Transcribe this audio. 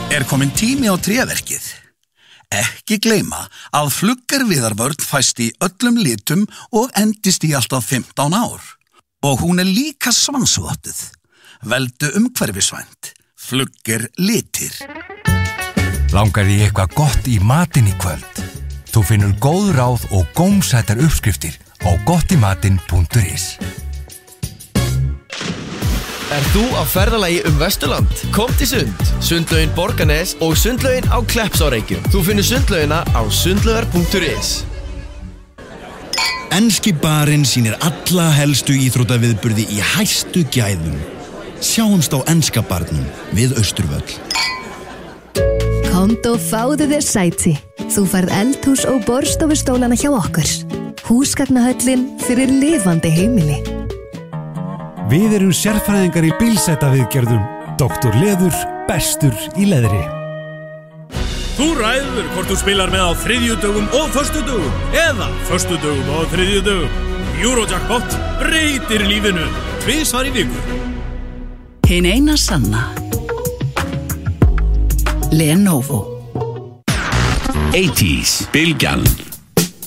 Komin tími á tréverkið. Ekki gleyma að fluggerviðarvörn fæst í öllum litum og endist í alltaf 15 ár. Og hún líka svansvottuð. Veldu umhverfisvænt. Flugger litir. Langar í eitthvað gott í matinn í kvöld? Þú finnur góð ráð og gómsætar uppskriftir á gottimatinn.is. Þú á ferðalagi Vesturland? Kom til Sund, Sundlaugin Borgarnes og Sundlaugin á Kleppsárreykjum. Þú finnur sundlaugina á sundlaugar.is. Enski barinn sýnir alla helstu íþróttaviðburði í hæstu gæðum. Sjáumst á enska barnum við Austurvöll. Komdu og fáðu þér sæti. Þú færð eldhús og borðstofustólana hjá okkur. Húsgagnahöllin fyrir lifandi heimili. Við erum sérfræðingar í bílsætaviðgerðum. Dr. Leður, bestur í leðri. Þú ræður hvort þú spilar með á þriðjudögum og föstudögum eða föstudögum og þriðjudögum. Eurojackpot breytir lífinu 2 í viku. Hin eina sanna. Lenovo. 80s, Bylgjan.